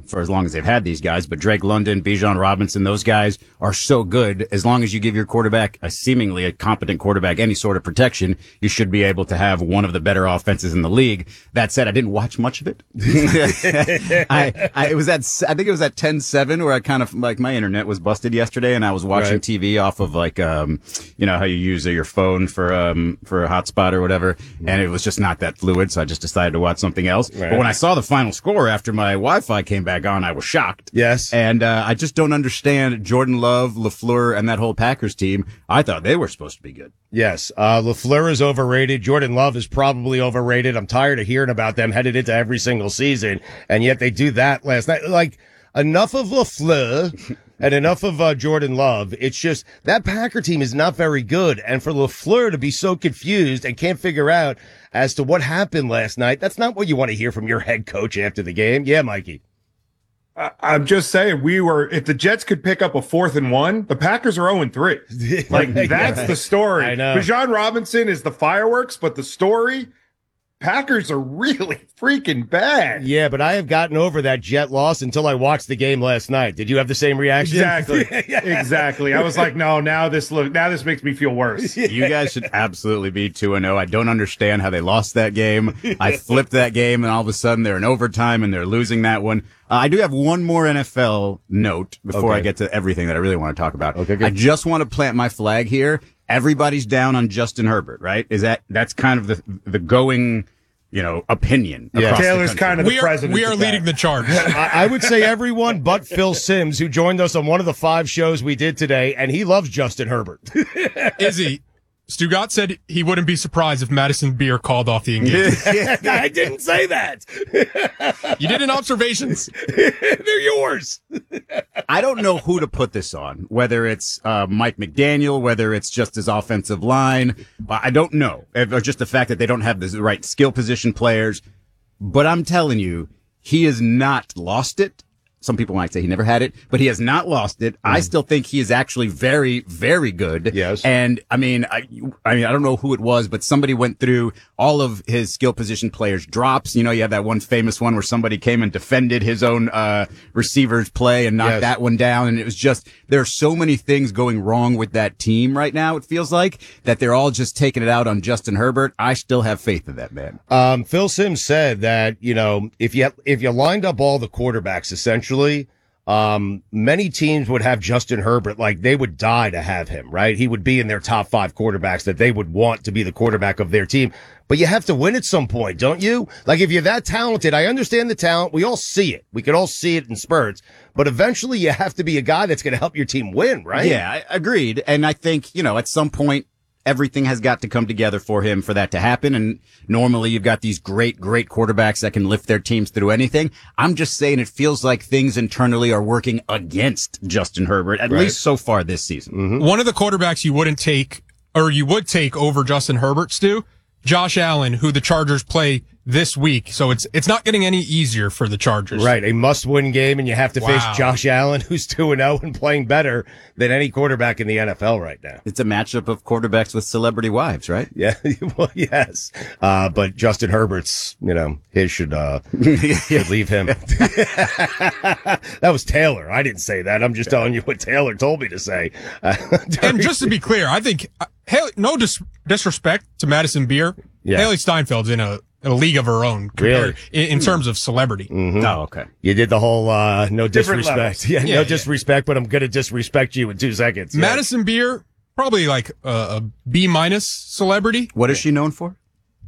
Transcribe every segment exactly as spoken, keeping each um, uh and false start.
for as long as they've had these guys, but Drake London, Bijan Robinson, those guys are so good. As long as you give your quarterback a seemingly a competent quarterback any sort of protection, you should be able to have one of the better offenses in the league. That said, I didn't watch much of it. I, I, it was at, I think it was at ten seven where I kind of, like, my internet was busted yesterday and I was watching right. T V off of, like, um, you know, how you use your phone for, um, for a hotspot or whatever. And it was just not that fluid. So I just decided to watch something else. Right. But when I saw the final score after my Wi-Fi came back on, I was shocked. Yes. And, uh, I just don't understand Jordan Love, LaFleur, and that whole Packers team. I thought they were supposed to be good. Yes. Uh, LaFleur is overrated. Jordan Love is probably overrated. I'm tired of hearing about them headed into every single season. And yet they do that last night. Like, enough of LaFleur and enough of uh, Jordan Love. It's just that Packer team is not very good. And for LaFleur to be so confused and can't figure out as to what happened last night, that's not what you want to hear from your head coach after the game. Yeah, Mikey. I'm just saying, we were, if the Jets could pick up a fourth and one, the Packers are oh and three. Like, that's yeah. the story. I know. Bijan Robinson is the fireworks, but the story, Packers are really freaking bad. Yeah, but I have gotten over that Jet loss until I watched the game last night. Did you have the same reaction? Exactly. Exactly. I was like, no, now this look, now this makes me feel worse. You guys should absolutely be two and oh. I don't understand how they lost that game. I flipped that game and all of a sudden they're in overtime and they're losing that one. Uh, I do have one more N F L note before Okay. I get to everything that I really want to talk about. Okay, good. I just want to plant my flag here. Everybody's down on Justin Herbert, right? Is that, that's kind of the, the going, you know, opinion. Yeah. across the Taylor's country. kind of the We are, president. we are of that. leading the charge. I, I would say everyone but Phil Simms, who joined us on one of the five shows we did today, and he loves Justin Herbert. Izzy, Stugat said he wouldn't be surprised if Madison Beer called off the engagement. I didn't say that. You did in observations. They're yours. I don't know who to put this on, whether it's uh, Mike McDaniel, whether it's just his offensive line. I don't know. Or just the fact that they don't have the right skill position players. But I'm telling you, he has not lost it. Some people might say he never had it, but he has not lost it. Mm. I still think he is actually very, very good. Yes. And I mean, I, I mean, I don't know who it was, but somebody went through all of his skill position players' drops. You know, you had that one famous one where somebody came and defended his own, uh, receiver's play and knocked Yes. that one down. And it was just, there are so many things going wrong with that team right now. It feels like that they're all just taking it out on Justin Herbert. I still have faith in that man. Um, Phil Simms said that, you know, if you, if you lined up all the quarterbacks, essentially, um, many teams would have Justin Herbert, like they would die to have him, right? He would be in their top five quarterbacks that they would want to be the quarterback of their team. But you have to win at some point, don't you? Like if you're that talented, I understand the talent. We all see it. We can all see it in spurts, but eventually you have to be a guy that's going to help your team win, right? Yeah, I, agreed. And I think, you know, at some point, everything has got to come together for him for that to happen. And normally you've got these great, great quarterbacks that can lift their teams through anything. I'm just saying it feels like things internally are working against Justin Herbert, at Right. least so far this season. Mm-hmm. One of the quarterbacks you wouldn't take, or you would take over Justin Herbert, Stu, Josh Allen, who the Chargers play this week. So it's it's not getting any easier for the Chargers. Right. A must-win game, and you have to Wow. face Josh Allen, who's two and oh and playing better than any quarterback in the N F L right now. It's a matchup of quarterbacks with celebrity wives, right? Yeah, well, yes. Uh, but Justin Herbert's, you know, his should, uh, should leave him. That was Taylor. I didn't say that. I'm just telling you what Taylor told me to say. Uh, And just to be clear, I think, uh, Haley, no dis- disrespect to Madison Beer. Yeah. Haley Steinfeld's in a, a league of her own compared, in, in terms of celebrity. Mhm. Oh, okay. You did the whole, uh, no Different disrespect. levels. Yeah, Yeah, no yeah. disrespect, but I'm going to disrespect you in two seconds. Yeah. Madison Beer, probably like a, a B minus celebrity. What is she known for?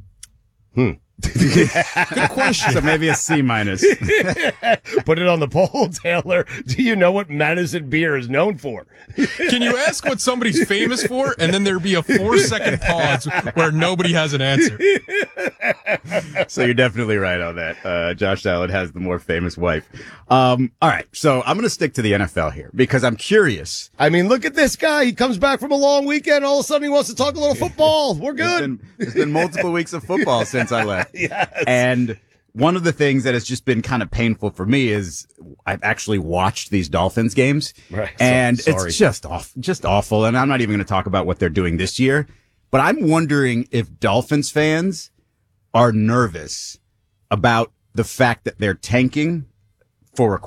Good question. So maybe a C minus. Put it on the poll, Taylor. Do you know what Madison Beer is known for? Can you ask what somebody's famous for, and then there be a four second pause where nobody has an answer? So you're definitely right on that. Uh, Josh Allen has the more famous wife. Um, all right. So I'm going to stick to the N F L here because I'm curious. I mean, look at this guy. He comes back from a long weekend. All of a sudden, he wants to talk a little football. We're It's good. been, it's been multiple weeks of football since I left. Yes. And one of the things that has just been kind of painful for me is I've actually watched these Dolphins games. Right. So- And sorry. it's just off, just awful. And I'm not even going to talk about what they're doing this year, but I'm wondering if Dolphins fans are nervous about the fact that they're tanking for a